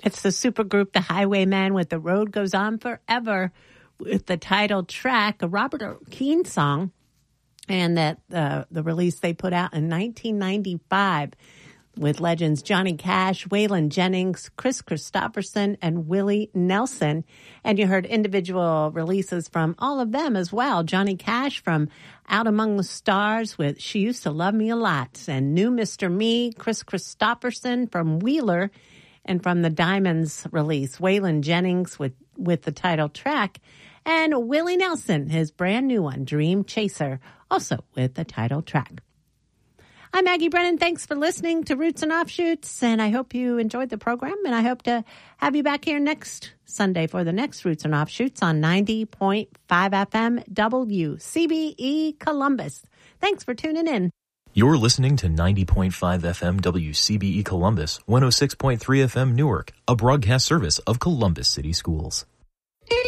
It's the supergroup The Highwaymen with The Road Goes On Forever with the title track, a Robert Keane song, and that the release they put out in 1995 with legends Johnny Cash, Waylon Jennings, Chris Christopherson, and Willie Nelson. And you heard individual releases from all of them as well. Johnny Cash from Out Among the Stars with She Used to Love Me a Lot, and New Mr. Me, Chris Christopherson from Wheeler, and from the Diamonds release, Waylon Jennings with the title track, and Willie Nelson, his brand new one, Dream Chaser, also with the title track. I'm Maggie Brennan. Thanks for listening to Roots and Offshoots, and I hope you enjoyed the program, and I hope to have you back here next Sunday for the next Roots and Offshoots on 90.5 FM WCBE Columbus. Thanks for tuning in. You're listening to 90.5 FM WCBE Columbus, 106.3 FM Newark, a broadcast service of Columbus City Schools.